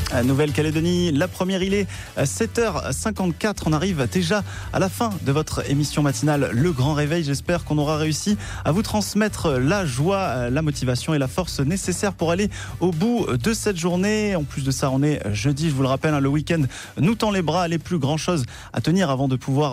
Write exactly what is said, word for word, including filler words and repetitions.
Nouvelle-Calédonie, la première, il est sept heures cinquante-quatre. On arrive déjà à la fin de votre émission matinale Le Grand Réveil. J'espère qu'on aura réussi à vous transmettre la joie, la motivation et la force nécessaires pour aller au bout de cette journée. En plus de ça, on est jeudi, je vous le rappelle, hein, le week-end nous tend les bras, les plus grand chose à tenir avant de pouvoir